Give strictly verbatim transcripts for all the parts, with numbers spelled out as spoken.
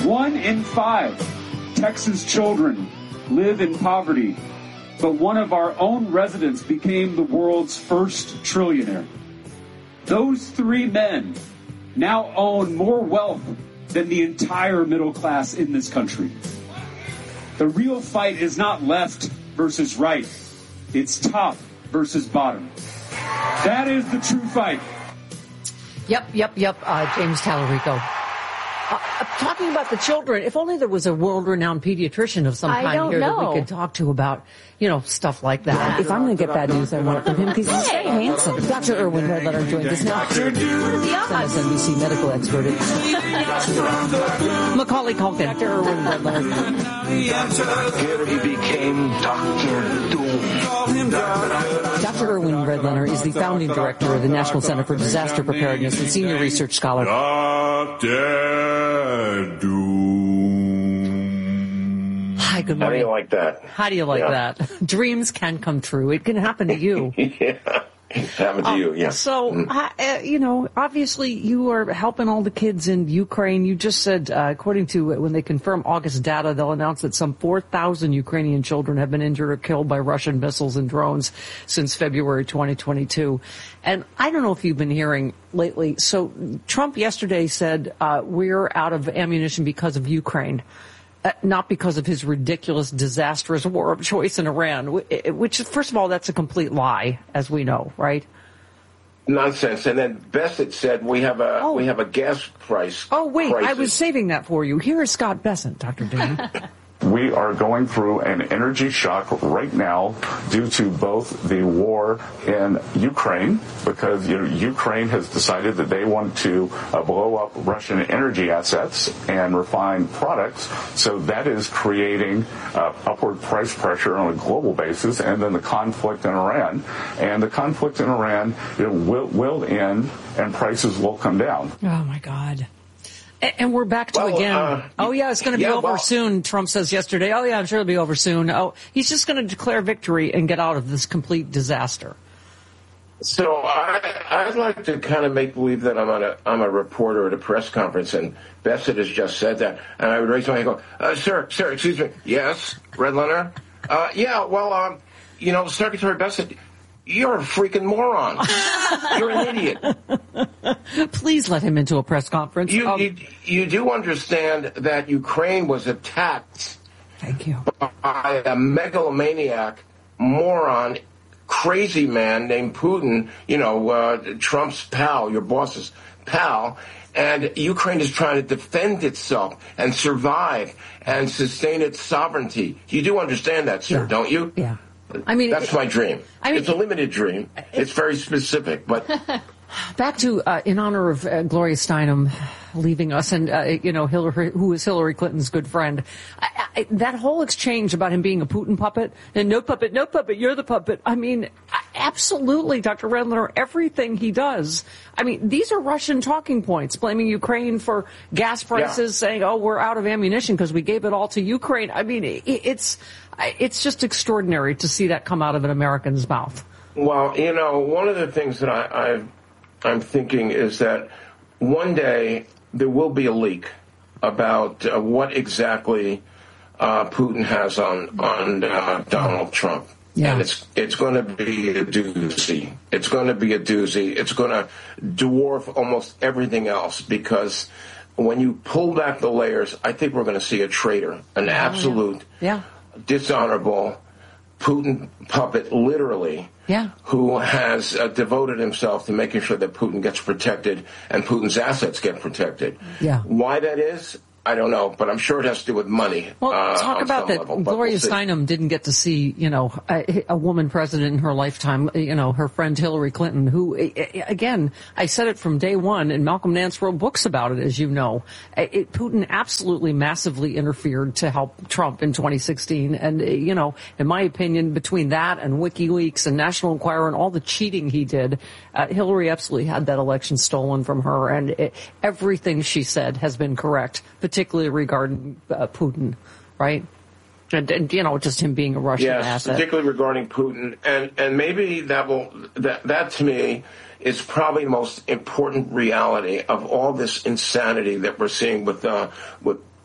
One in five Texas children live in poverty, but one of our own residents became the world's first trillionaire. Those three men now own more wealth than the entire middle class in this country. The real fight is not left versus right. It's top versus bottom. That is the true fight. Yep, yep, yep, uh, James Tallarico. Uh, talking about the children, if only there was a world-renowned pediatrician of some I kind don't here know. that we could talk to about, you know, stuff like that. If I'm going to get bad news, I want it from him because he's very handsome. Doctor Irwin Redletter joins us now. M S N B C medical expert. Macaulay Culkin. Doctor Irwin Redletter. Here he became Doctor Doom. Doctor Irwin Redletter is the founding director of the National Center for Disaster Preparedness and senior research scholar. Doctor Doom. Hi, good morning. How do you like that? How do you like Yeah. that? Dreams can come true. It can happen to you. Yeah. Happened to you, yeah. So, Mm. uh, you know, obviously you are helping all the kids in Ukraine. You just said, uh, according to when they confirm August data, they'll announce that some four thousand Ukrainian children have been injured or killed by Russian missiles and drones since February twenty twenty-two. And I don't know if you've been hearing lately. So Trump yesterday said, uh, we're out of ammunition because of Ukraine. Uh, not because of his ridiculous, disastrous war of choice in Iran, which, first of all, that's a complete lie, as we know, right? Nonsense. And then Bessent said we have a Oh. we have a gas price. Oh, wait, crisis. I was saving that for you. Here is Scott Bessent, Doctor Doom. We are going through an energy shock right now due to both the war in Ukraine, because you know, Ukraine has decided that they want to uh, blow up Russian energy assets and refined products. So that is creating uh, upward price pressure on a global basis. And then the conflict in Iran. And the conflict in Iran you know, will, will end and prices will come down. Oh, my God. And we're back to Well, again. uh, oh, yeah, it's going to be yeah, over well- soon, Trump says yesterday. Oh, yeah, I'm sure it'll be over soon. Oh, he's just going to declare victory and get out of this complete disaster. So I, I'd like to kind of make believe that I'm, on a, I'm a reporter at a press conference, and Bessent has just said that. And I would raise my hand and go, uh, sir, sir, excuse me. Yes, Redletter? Uh, yeah, well, um, you know, Secretary Bessent, you're a freaking moron. You're an idiot. Please let him into a press conference. You, Um, you, you do understand that Ukraine was attacked Thank you. by a megalomaniac, moron, crazy man named Putin, you know, uh, Trump's pal, your boss's pal, and Ukraine is trying to defend itself and survive and sustain its sovereignty. You do understand that, sir, Yeah. don't you? Yeah. I mean, That's my dream. I mean- it's a limited dream. It's very specific, but Back to, uh, in honor of uh, Gloria Steinem leaving us and, uh, you know, Hillary, who is Hillary Clinton's good friend. I, I, that whole exchange about him being a Putin puppet and no puppet, no puppet, you're the puppet. I mean, absolutely, Doctor Redletter, everything he does. I mean, these are Russian talking points, blaming Ukraine for gas prices, Yeah. saying, oh, we're out of ammunition because we gave it all to Ukraine. I mean, it, it's, it's just extraordinary to see that come out of an American's mouth. well, you know, one of the things that I, I've I'm thinking is that one day there will be a leak about uh, what exactly uh, Putin has on on uh, Donald Trump, Yeah. and it's it's going to be a doozy. It's going to be a doozy. It's going to dwarf almost everything else because when you pull back the layers, I think we're going to see a traitor, an absolute, Yeah. dishonorable Putin puppet, literally. Yeah. Who has uh, devoted himself to making sure that Putin gets protected and Putin's assets get protected. Yeah. Why that is, I don't know, but I'm sure it has to do with money. Well, uh, talk on about some that. level, but Gloria we'll see. Steinem didn't get to see, you know, a, a woman president in her lifetime, you know, her friend Hillary Clinton, who, again, I said it from day one, and Malcolm Nance wrote books about it, as you know. It, Putin absolutely massively interfered to help Trump in twenty sixteen. And, you know, in my opinion, between that and WikiLeaks and National Enquirer and all the cheating he did, uh, Hillary absolutely had that election stolen from her. And it, everything she said has been correct, particularly regarding Uh, Putin, right? And, and you know, just him being a Russian Yes, asset. particularly regarding Putin, and and maybe that will that that to me is probably the most important reality of all this insanity that we're seeing with uh, with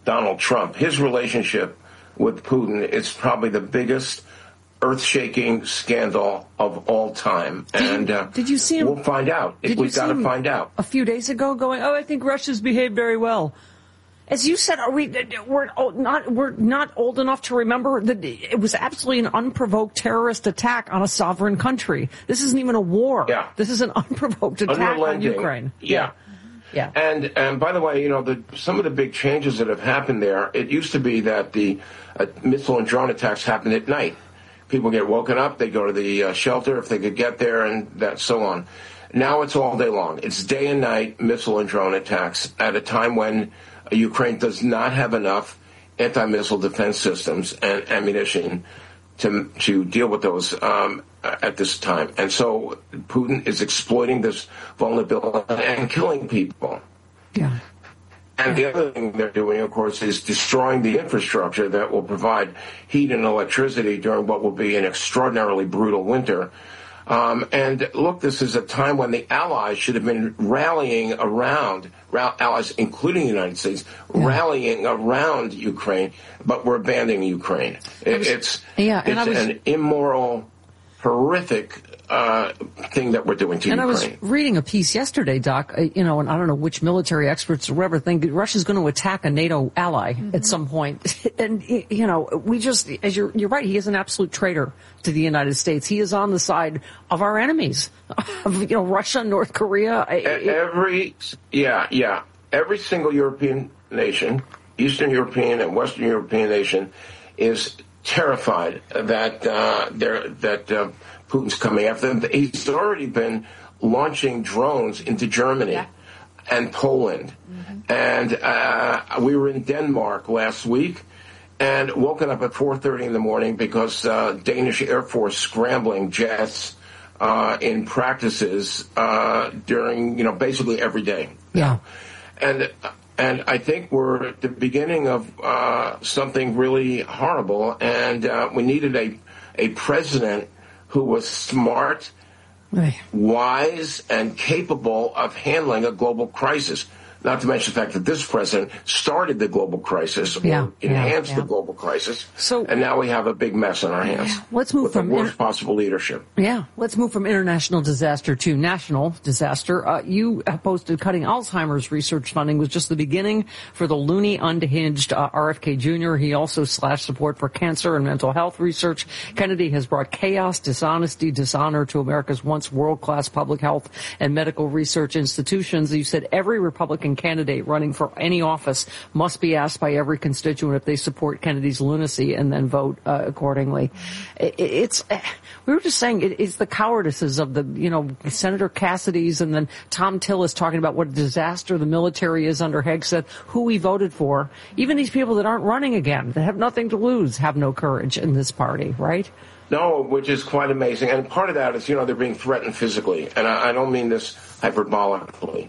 Donald Trump. His relationship with Putin is probably the biggest earth-shaking scandal of all time. Did and you, uh, did you see him? We'll find out. We've got to find out. A few days ago going, oh, I think Russia's behaved very well. As you said, are we, we're not, we're not old enough to remember that it was absolutely an unprovoked terrorist attack on a sovereign country. This isn't even a war. Yeah. This is an unprovoked attack on Ukraine. Yeah. Yeah. And and by the way, you know, the, some of the big changes that have happened there, it used to be that the uh, missile and drone attacks happened at night. People get woken up, they go to the uh, shelter if they could get there, and that so on. Now it's all day long. It's day and night missile and drone attacks at a time when uh, Ukraine does not have enough anti-missile defense systems and ammunition to to deal with those um, at this time. And so Putin is exploiting this vulnerability and killing people. Yeah. And the other thing they're doing, of course, is destroying the infrastructure that will provide heat and electricity during what will be an extraordinarily brutal winter. Um, and look, this is a time when the Allies should have been rallying around, ra- allies including the United States, yeah. rallying around Ukraine, but we're abandoning Ukraine. It, was, it's yeah, it's was, an immoral, horrific uh, thing that we're doing to and Ukraine. And I was reading a piece yesterday, Doc, uh, you know, and I don't know which military experts or whatever think Russia's going to attack a NATO ally mm-hmm. at some point. And, you know, we just, as you're, you're right, he is an absolute traitor to the United States. He is on the side of our enemies, of, you know, Russia, North Korea. Every, yeah, yeah. Every single European nation, Eastern European and Western European nation, is terrified that uh, they're, that uh, Putin's coming after them. He's already been launching drones into Germany yeah. and Poland. Mm-hmm. And uh, we were in Denmark last week and woken up at four thirty in the morning because uh, Danish Air Force scrambling jets uh, in practices uh, during, you know, basically every day. Yeah. And And I think we're at the beginning of uh, something really horrible, and uh, we needed a a president who was smart, right. wise, and capable of handling a global crisis. Not to mention the fact that this president started the global crisis or yeah, enhanced yeah, yeah. the global crisis, so, and now we have a big mess on our hands. Yeah, let's move with from the worst inter- possible leadership. Yeah, let's move from international disaster to national disaster. Uh, you have posted cutting Alzheimer's research funding was just the beginning for the loony, unhinged uh, R F K Junior He also slashed support for cancer and mental health research. Kennedy has brought chaos, dishonesty, dishonor to America's once world-class public health and medical research institutions. You said every Republican candidate running for any office must be asked by every constituent if they support Kennedy's lunacy and then vote uh, accordingly. It, it's we were just saying it, it's the cowardices of the, you know, Senator Cassidy's, and then Tom Tillis talking about what a disaster the military is under Hegseth, who he voted for. Even these people that aren't running again, that have nothing to lose, have no courage in this party, right? No, which is quite amazing. And part of that is, you know, they're being threatened physically. And I, I don't mean this hyperbolically.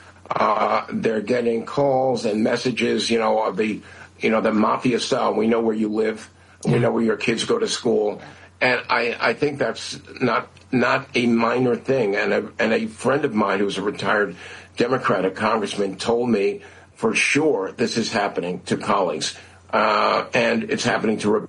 Uh, they're getting calls and messages, you know, of the, you know, the mafia style. We know where you live. We know where your kids go to school. And I, I think that's not not a minor thing. And a, and a friend of mine who's a retired Democratic congressman told me for sure this is happening to colleagues. Uh, and it's happening to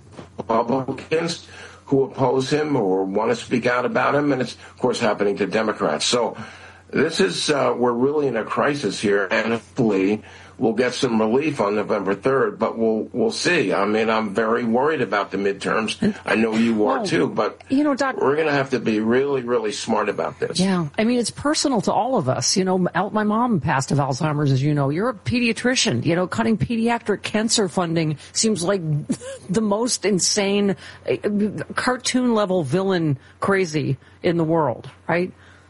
Republicans who oppose him or want to speak out about him. And it's, of course, happening to Democrats. So this is, uh, we're really in a crisis here, and hopefully we'll get some relief on November third, but we'll we'll see. I mean, I'm very worried about the midterms. I know you are well, too, but you know, Doc, we're going to have to be really, really smart about this. Yeah, I mean, it's personal to all of us. You know, my mom passed of Alzheimer's, as you know. You're a pediatrician. You know, cutting pediatric cancer funding seems like the most insane, cartoon-level villain crazy in the world, right?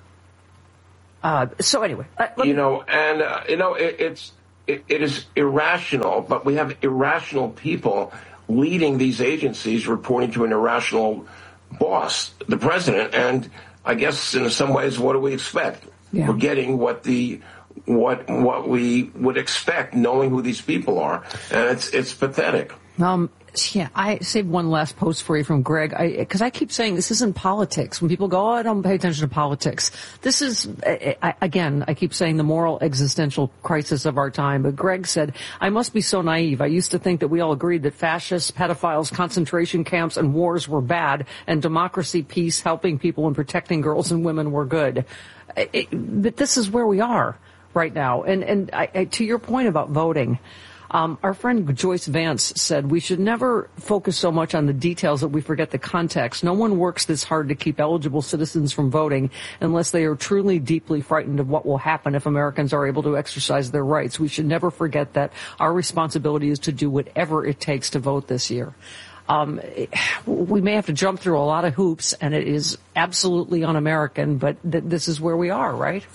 Uh, so anyway, uh, you know, and uh, you know, it, it's it, it is irrational, but we have irrational people leading these agencies, reporting to an irrational boss, the president. And I guess in some ways, what do we expect? Yeah. We're getting what the what what we would expect, knowing who these people are, and it's it's pathetic. Um, Yeah, I saved one last post for you from Greg, because I, I keep saying this isn't politics. When people go, oh, I don't pay attention to politics. This is, I, I, again, I keep saying the moral existential crisis of our time. But Greg said, I must be so naive. I used to think that we all agreed that fascists, pedophiles, concentration camps, and wars were bad, and democracy, peace, helping people, and protecting girls and women were good. It, but this is where we are right now. And, and I, I, to your point about voting, Um, our friend Joyce Vance said we should never focus so much on the details that we forget the context. No one works this hard to keep eligible citizens from voting unless they are truly deeply frightened of what will happen if Americans are able to exercise their rights. We should never forget that our responsibility is to do whatever it takes to vote this year. Um, we may have to jump through a lot of hoops, and it is absolutely un-American, but th- this is where we are, right?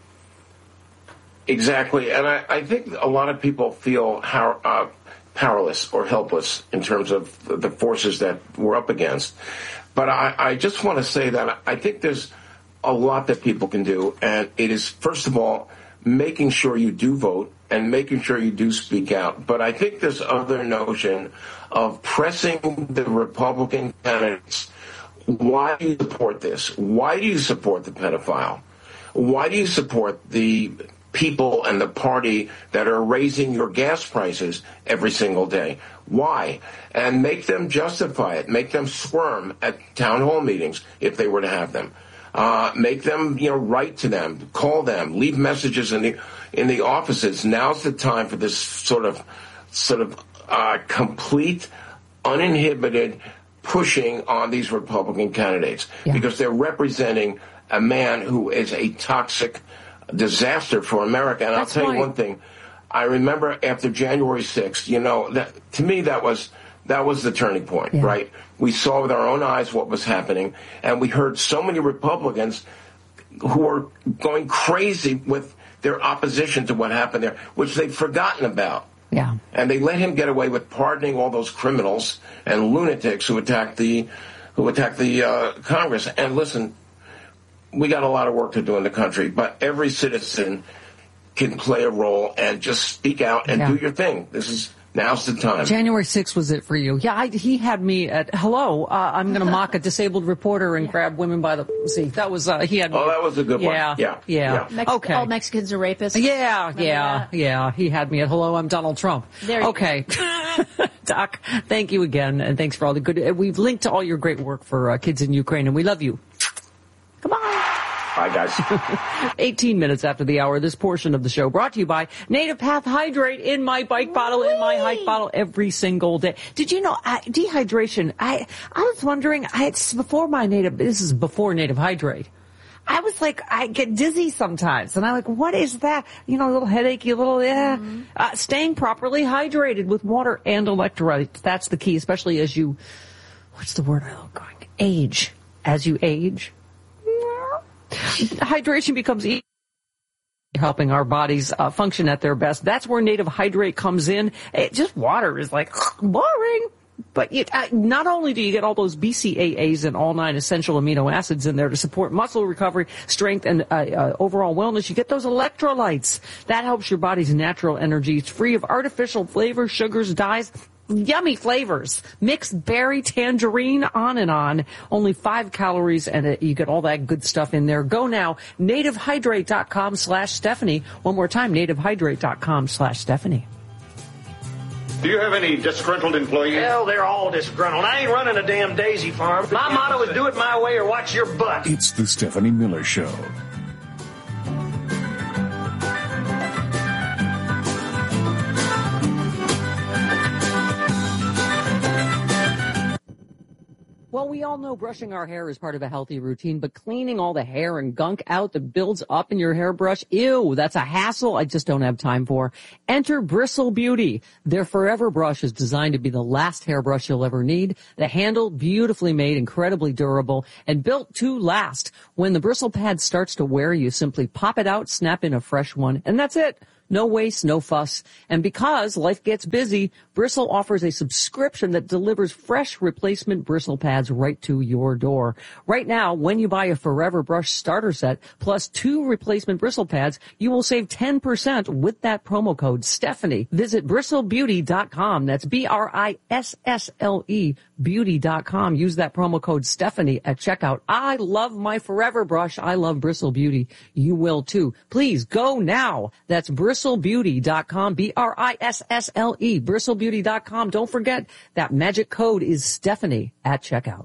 Exactly, and I, I think a lot of people feel how, uh, powerless or helpless in terms of the forces that we're up against. But I, I just want to say that I think there's a lot that people can do, and it is, first of all, making sure you do vote and making sure you do speak out. But I think this other notion of pressing the Republican candidates, why do you support this? Why do you support the pedophile? Why do you support the people and the party that are raising your gas prices every single day? Why? And make them justify it. Make them squirm at town hall meetings if they were to have them. Uh, make them, you know, write to them, call them, leave messages in the in the offices. Now's the time for this sort of sort of uh, complete, uninhibited pushing on these Republican candidates, yeah, because they're representing a man who is a toxic disaster for America. And That's I'll tell why. you one thing. I remember after January sixth, you know, that, to me that was that was the turning point, yeah, right? We saw with our own eyes what was happening, and we heard so many Republicans who were going crazy with their opposition to what happened there, which they'd forgotten about. Yeah. And they let him get away with pardoning all those criminals and lunatics who attacked the who attacked the uh, Congress. And listen, we got a lot of work to do in the country, but every citizen can play a role and just speak out and yeah. do your thing. This is now's the time. January sixth was it for you? Yeah, I, he had me at hello. Uh, I'm going to mock a disabled reporter and grab women by the see. That was uh, he had. Oh, that was a good yeah, one. Yeah, yeah, yeah. Mex- okay. All Mexicans are rapists. Yeah, Remember yeah, that? yeah. He had me at hello. I'm Donald Trump. There you okay, Doc. Thank you again, and thanks for all the good. We've linked to all your great work for uh, kids in Ukraine, and we love you. Come on. Bye, guys. eighteen minutes after the hour, this portion of the show brought to you by Native Path Hydrate in my bike bottle, in my hike bottle every single day. Did you know I, dehydration? I I was wondering. I, it's before my Native. This is before Native Hydrate. I was like, I get dizzy sometimes, and I'm like, what is that? You know, a little headachy, a little yeah. Mm-hmm. Uh, staying properly hydrated with water and electrolytes. That's the key, especially as you. What's the word I love going? Age. As you age. Hydration becomes easy, helping our bodies uh, function at their best. That's where Native Hydrate comes in. It, just water is like boring. But you, uh, not only do you get all those B C A As and all nine essential amino acids in there to support muscle recovery, strength, and uh, uh, overall wellness, you get those electrolytes. That helps your body's natural energy. It's free of artificial flavors, sugars, dyes, yummy flavors. Mixed berry, tangerine, on and on. Only five calories, and it, you get all that good stuff in there. Go now. nativehydrate.com slash Stephanie. One more time, nativehydrate.com slash Stephanie. Do you have any disgruntled employees? Hell, they're all disgruntled. I ain't running a damn daisy farm. My motto is do it my way or watch your butt. It's the Stephanie Miller Show. Well, we all know brushing our hair is part of a healthy routine, but cleaning all the hair and gunk out that builds up in your hairbrush, ew, that's a hassle I just don't have time for. Enter Bristle Beauty. Their Forever brush is designed to be the last hairbrush you'll ever need. The handle, beautifully made, incredibly durable, and built to last. When the bristle pad starts to wear, you simply pop it out, snap in a fresh one, and that's it. No waste, no fuss. And because life gets busy, Bristle offers a subscription that delivers fresh replacement bristle pads right to your door. Right now, when you buy a Forever Brush starter set plus two replacement bristle pads, you will save ten percent with that promo code Stephanie. Visit bristle beauty dot com. That's B R I S S L E beauty dot com. Use that promo code Stephanie at checkout. I love my Forever Brush. I love Bristle Beauty. You will too. Please go now. That's bristle beauty dot com. B R I S S L E bristle beauty dot com. Don't forget that magic code is Stephanie at checkout.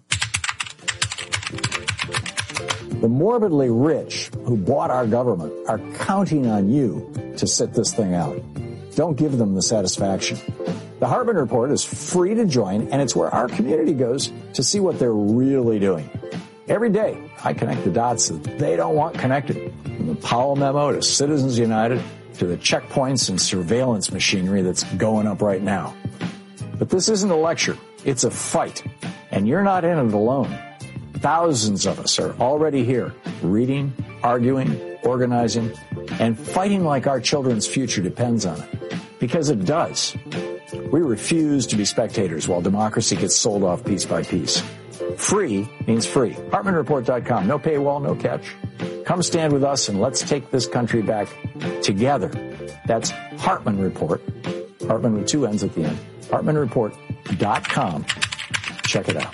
The morbidly rich who bought our government are counting on you to sit this thing out. Don't give them the satisfaction. The Hartman Report is free to join, and it's where our community goes to see what they're really doing. Every day, I connect the dots that they don't want connected. From the Powell memo to Citizens United to the checkpoints and surveillance machinery that's going up right now. But this isn't a lecture. It's a fight. And you're not in it alone. Thousands of us are already here, reading, arguing, organizing, and fighting like our children's future depends on it. Because it does. We refuse to be spectators while democracy gets sold off piece by piece. Free means free. Hartman Report dot com. No paywall, no catch. Come stand with us and let's take this country back together. That's Hartman Report. Hartman with two N's at the end. Hartman Report dot com. Check it out.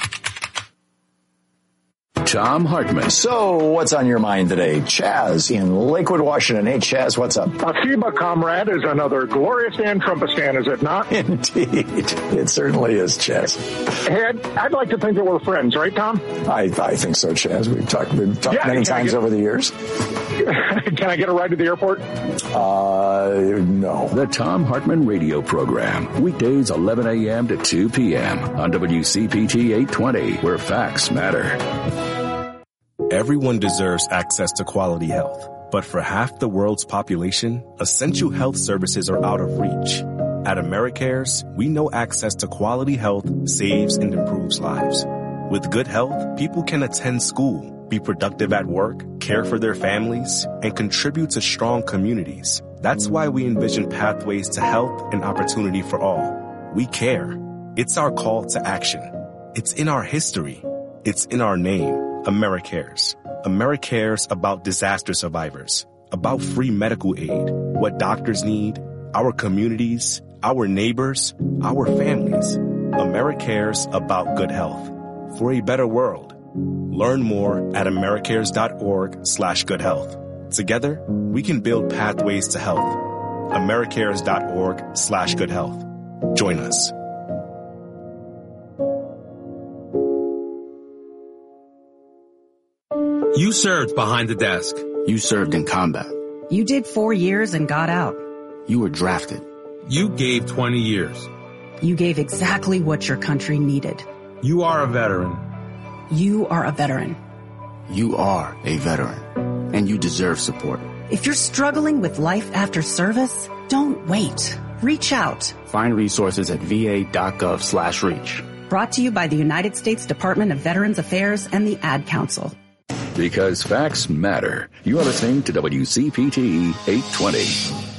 Thom Hartmann. So, what's on your mind today? Chaz in Lakewood, Washington. Hey, Chaz, what's up? Akiba, comrade, is another glorious and Trumpistan, is it not? Indeed. It certainly is, Chaz. Hey, I'd, I'd like to think that we're friends, right, Tom? I, I think so, Chaz. We've talked, we've talked yeah, many times get, over the years. Can I get a ride to the airport? Uh, no. The Thom Hartmann radio program. Weekdays eleven a.m. to two p.m. on W C P T eight twenty, where facts matter. Everyone deserves access to quality health, but for half the world's population, essential health services are out of reach. At AmeriCares, we know access to quality health saves and improves lives. With good health, people can attend school, be productive at work, care for their families, and contribute to strong communities. That's why we envision pathways to health and opportunity for all. We care. It's our call to action. It's in our history. It's in our name. AmeriCares. AmeriCares about disaster survivors, about free medical aid, what doctors need, our communities, our neighbors, our families. AmeriCares about good health. For a better world. Learn more at americares.org slash good health. Together, we can build pathways to health. americares.org slash good health. Join us. You served behind the desk. You served in combat. You did four years and got out. You were drafted. You gave twenty years. You gave exactly what your country needed. You are a veteran. You are a veteran. You are a veteran, and you deserve support. If you're struggling with life after service, don't wait. Reach out. Find resources at va.gov slash reach. Brought to you by the United States Department of Veterans Affairs and the Ad Council. Because facts matter. You are listening to W C P T eight twenty.